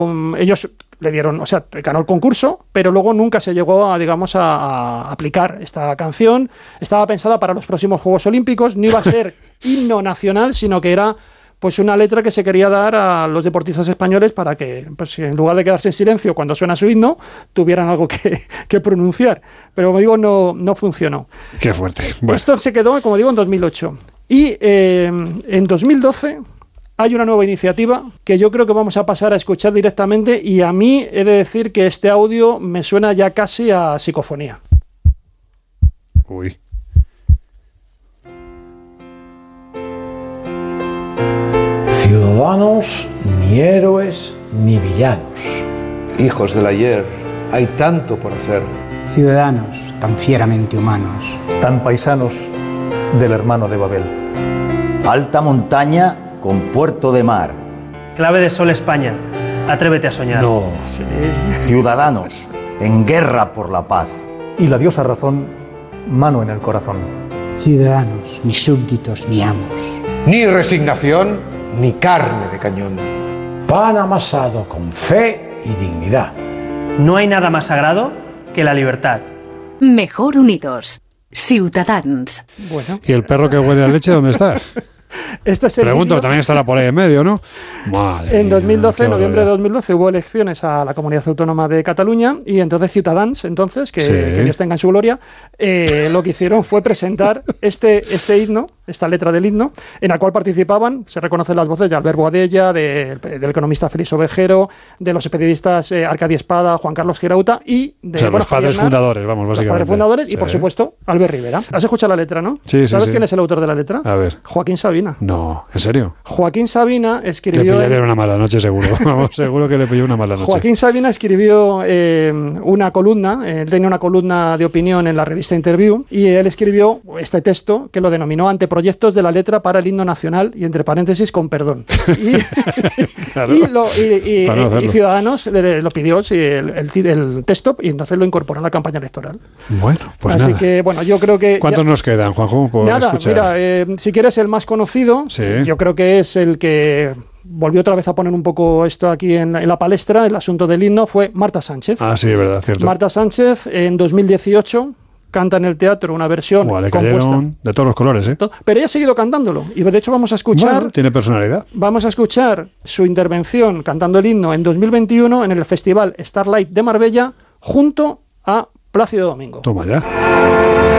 Ellos le dieron, o sea, ganó el concurso, pero luego nunca se llegó a, digamos, a aplicar esta canción. Estaba pensada para los próximos Juegos Olímpicos, no iba a ser himno nacional, sino que era pues una letra que se quería dar a los deportistas españoles para que, pues, en lugar de quedarse en silencio cuando suena su himno, tuvieran algo que pronunciar. Pero, como digo, no funcionó. Qué fuerte. Bueno. Esto se quedó, como digo, en 2008. Y en 2012 hay una nueva iniciativa que yo creo que vamos a pasar a escuchar directamente, y a mí he de decir que este audio me suena ya casi a psicofonía. Uy. Ciudadanos, ni héroes ni villanos. Hijos del ayer, hay tanto por hacer. Ciudadanos tan fieramente humanos. Tan paisanos del hermano de Babel. Alta montaña con puerto de mar. Clave de sol España, atrévete a soñar. No. Sí. Ciudadanos, en guerra por la paz. Y la diosa razón, mano en el corazón. Ciudadanos, ni súbditos ni amos. Ni resignación, ni carne de cañón. Pan amasado con fe y dignidad. No hay nada más sagrado que la libertad. Mejor unidos. Ciutadans. Bueno. ¿Y el perro que huele a leche dónde está? Este es el Pregunto, vídeo. también estará por ahí en medio, ¿no? Madre En 2012, mía, qué noviembre de barbaridad. 2012, hubo elecciones a la Comunidad Autónoma de Cataluña, y entonces Ciutadans, que Sí. Dios tenga en su gloria, lo que hicieron fue presentar este himno, esta letra del himno, en la cual participaban, se reconocen las voces de Albert Boadella, del economista Félix Ovejero, de los periodistas Arcadi Espada, Juan Carlos Girauta y de O sea, los Javier padres Nar, fundadores, vamos, los básicamente. padres fundadores, y Sí. por supuesto Albert Rivera. ¿Has escuchado la letra, no? Sí, sí, ¿Sabes sí. quién es el autor de la letra? A ver. Joaquín Sabina. No, ¿en serio? Joaquín Sabina Le escribió... pillaría una mala noche, seguro. Vamos, seguro que le pilló una mala noche. Joaquín Sabina escribió una columna, él tenía una columna de opinión en la revista Interview, y él escribió este texto que lo denominó Anteproyectos de la letra para el himno nacional, y entre paréntesis, con perdón. Y, Claro. Para no hacerlo. y Ciudadanos lo pidió, sí, el texto, y entonces lo incorporó en la campaña electoral. Bueno, pues Así nada. que, bueno, yo creo que... ¿Cuántos nos quedan, Juanjo, por Nada, escuchar? mira, si quieres el más conocido, Sí. yo creo que es el que volvió otra vez a poner un poco esto aquí en la palestra, el asunto del himno, fue Marta Sánchez. Ah, sí, es verdad, cierto. Marta Sánchez en 2018 canta en el teatro una versión Buah, le compuesta. cayeron de todos los colores, ¿eh? Pero ella ha seguido cantándolo, y de hecho vamos a escuchar... Bueno, tiene personalidad. Vamos a escuchar su intervención cantando el himno en 2021 en el Festival Starlight de Marbella junto a Plácido Domingo. Toma ya.